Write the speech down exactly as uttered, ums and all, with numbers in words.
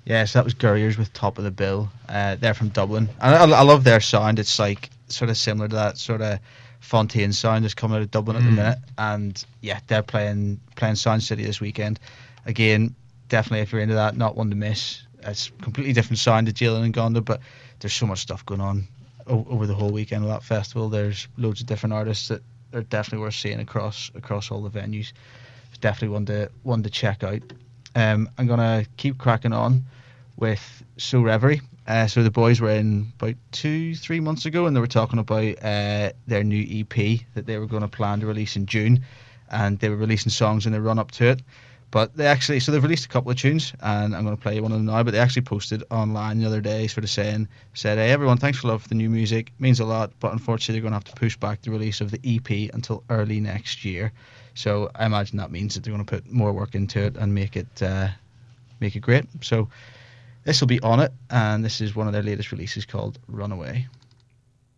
Yeah, so that was Gurriers with Top of the Bill. Uh, they're from Dublin. And I, I love their sound. It's like sort of similar to that sort of Fontaine sound that's coming out of Dublin at the Mm. minute. And yeah, they're playing playing Sound City this weekend. Again, definitely if you're into that, not one to miss. It's completely different sound to Jalen and Gonda, but there's so much stuff going on o- over the whole weekend of that festival. There's loads of different artists that are definitely worth seeing across across all the venues. It's definitely one to one to check out. Um, I'm gonna keep cracking on with So Reverie. Uh, so the boys were in about two, three months ago, and they were talking about uh, their new E P that they were going to plan to release in June, and they were releasing songs in the run up to it. But they actually, so they've released a couple of tunes, and I'm going to play one of them now. But they actually posted online the other day, sort of saying, said, "Hey everyone, thanks for love for the new music, means a lot, but unfortunately they're going to have to push back the release of the E P until early next year." So I imagine that means that they're going to put more work into it and make it uh, make it great. So this will be on it, and this is one of their latest releases called Runaway.